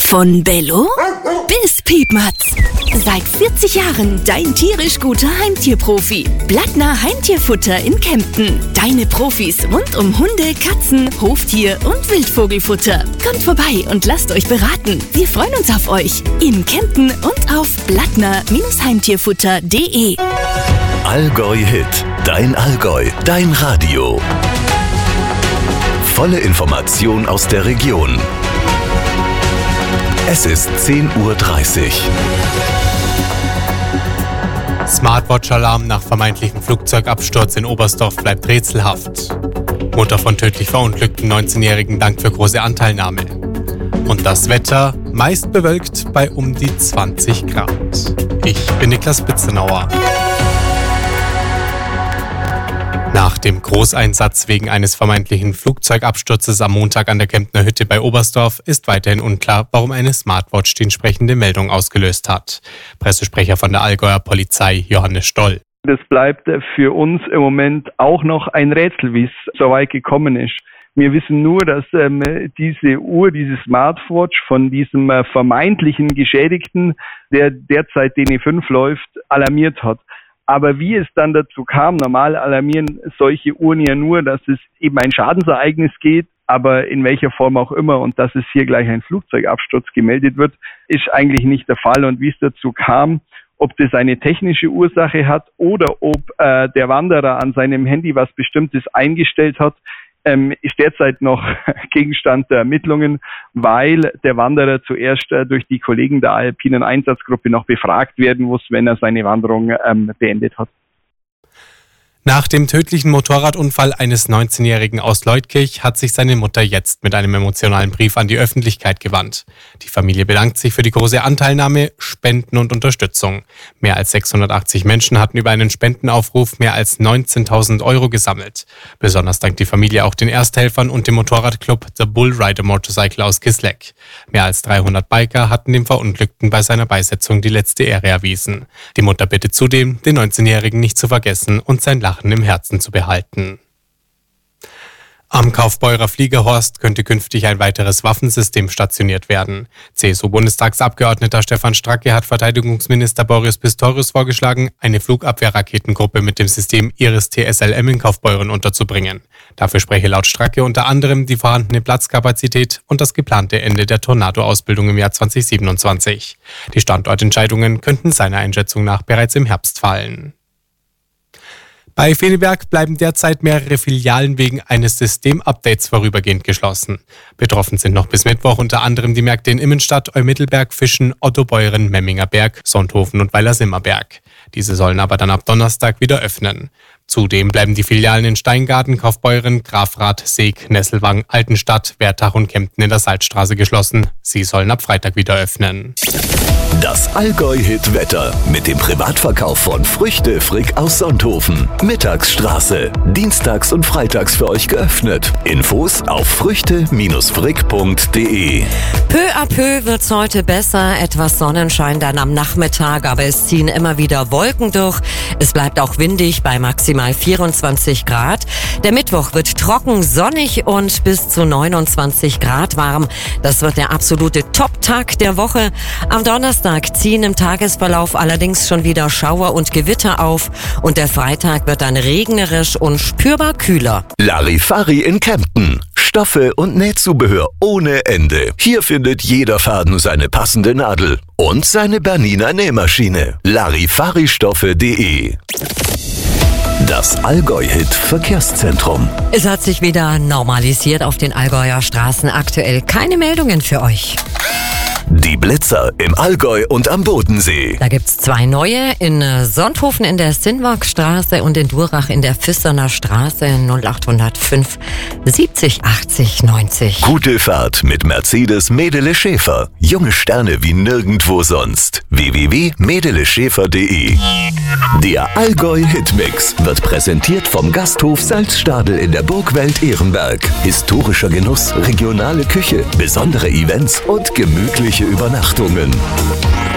Von Bello bis Piepmatz. Seit 40 Jahren dein tierisch guter Heimtierprofi. Blattner Heimtierfutter in Kempten. Deine Profis rund um Hunde, Katzen, Hoftier und Wildvogelfutter. Kommt vorbei und lasst euch beraten. Wir freuen uns auf euch. In Kempten und auf blattner-heimtierfutter.de. Allgäu Hit. Dein Allgäu. Dein Radio. Volle Information aus der Region. Es ist 10:30 Uhr. Smartwatch-Alarm nach vermeintlichem Flugzeugabsturz in Oberstdorf bleibt rätselhaft. Mutter von tödlich verunglückten 19-Jährigen dankt für große Anteilnahme. Und das Wetter meist bewölkt bei um die 20 Grad. Ich bin Niklas Bitzenauer. Nach dem Großeinsatz wegen eines vermeintlichen Flugzeugabsturzes am Montag an der Kemptner Hütte bei Oberstdorf ist weiterhin unklar, warum eine Smartwatch die entsprechende Meldung ausgelöst hat. Pressesprecher von der Allgäuer Polizei, Johannes Stoll. Das bleibt für uns im Moment auch noch ein Rätsel, wie es so weit gekommen ist. Wir wissen nur, dass diese Uhr, diese Smartwatch von diesem vermeintlichen Geschädigten, der derzeit DE5 läuft, alarmiert hat. Aber wie es dann dazu kam, normal alarmieren solche Uhren ja nur, dass es eben ein Schadensereignis geht, aber in welcher Form auch immer, und dass es hier gleich ein Flugzeugabsturz gemeldet wird, ist eigentlich nicht der Fall. Und wie es dazu kam, ob das eine technische Ursache hat oder ob der Wanderer an seinem Handy was Bestimmtes eingestellt hat, ist derzeit noch Gegenstand der Ermittlungen, weil der Wanderer zuerst durch die Kollegen der Alpinen Einsatzgruppe noch befragt werden muss, wenn er seine Wanderung beendet hat. Nach dem tödlichen Motorradunfall eines 19-Jährigen aus Leutkirch hat sich seine Mutter jetzt mit einem emotionalen Brief an die Öffentlichkeit gewandt. Die Familie bedankt sich für die große Anteilnahme, Spenden und Unterstützung. Mehr als 680 Menschen hatten über einen Spendenaufruf mehr als 19.000 Euro gesammelt. Besonders dankt die Familie auch den Ersthelfern und dem Motorradclub The Bull Rider Motorcycle aus Kisleck. Mehr als 300 Biker hatten dem Verunglückten bei seiner Beisetzung die letzte Ehre erwiesen. Die Mutter bittet zudem, den 19-Jährigen nicht zu vergessen und sein Lachen im Herzen zu behalten. Am Kaufbeurer Fliegerhorst könnte künftig ein weiteres Waffensystem stationiert werden. CSU-Bundestagsabgeordneter Stefan Stracke hat Verteidigungsminister Boris Pistorius vorgeschlagen, eine Flugabwehrraketengruppe mit dem System Iris-T-SLM in Kaufbeuren unterzubringen. Dafür spreche laut Stracke unter anderem die vorhandene Platzkapazität und das geplante Ende der Tornado-Ausbildung im Jahr 2027. Die Standortentscheidungen könnten seiner Einschätzung nach bereits im Herbst fallen. Bei Feneberg bleiben derzeit mehrere Filialen wegen eines Systemupdates vorübergehend geschlossen. Betroffen sind noch bis Mittwoch unter anderem die Märkte in Immenstadt, Eumittelberg, Fischen, Ottobeuren, Memminger Berg, Sonthofen und Weilersimmerberg. Diese sollen aber dann ab Donnerstag wieder öffnen. Zudem bleiben die Filialen in Steingarten, Kaufbeuren, Grafrath, Seeg, Nesselwang, Altenstadt, Wertach und Kempten in der Salzstraße geschlossen. Sie sollen ab Freitag wieder öffnen. Das Allgäu-Hit-Wetter mit dem Privatverkauf von Früchte Frick aus Sonthofen. Mittagsstraße. Dienstags und freitags für euch geöffnet. Infos auf früchte-frick.de. Peu à peu wird's heute besser. Etwas Sonnenschein dann am Nachmittag, aber es ziehen immer wieder Wolken durch. Es bleibt auch windig bei maximal 24 Grad. Der Mittwoch wird trocken, sonnig und bis zu 29 Grad warm. Das wird der absolute Top-Tag der Woche. Am Donnerstag ziehen im Tagesverlauf allerdings schon wieder Schauer und Gewitter auf und der Freitag wird dann regnerisch und spürbar kühler. Larifari in Kempten. Stoffe und Nähzubehör ohne Ende. Hier findet jeder Faden seine passende Nadel und seine Bernina Nähmaschine. Larifaristoffe.de. Das Allgäu-Hit Verkehrszentrum. Es hat sich wieder normalisiert auf den Allgäuer Straßen. Aktuell keine Meldungen für euch. Die Blitzer im Allgäu und am Bodensee. Da gibt's 2 neue, in Sonthofen in der Sinnwagstraße und in Durach in der Fisserner Straße 0805 70 80 90. Gute Fahrt mit Mercedes Medele Schäfer. Junge Sterne wie nirgendwo sonst. www.medeleschäfer.de. Der Allgäu-Hitmix wird präsentiert vom Gasthof Salzstadel in der Burgwelt Ehrenberg. Historischer Genuss, regionale Küche, besondere Events und gemütliche Übernachtungen.